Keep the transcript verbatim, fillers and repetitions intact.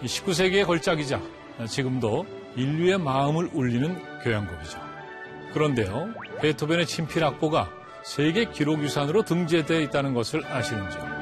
십구 세기의 걸작이자 지금도 인류의 마음을 울리는 교향곡이죠. 그런데요, 베토벤의 친필 악보가 세계 기록유산으로 등재되어 있다는 것을 아시는지요?